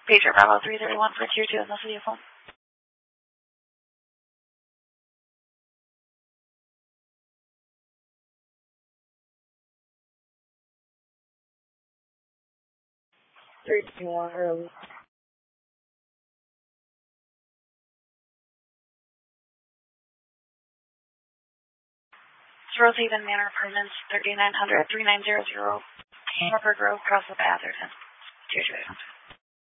Pager Bravo 331 for Tier 2 in this vehicle. Early. Rosehaven Manor Apartments, 3900 3900 Hamburg Road, across the Atherton. Tier 2.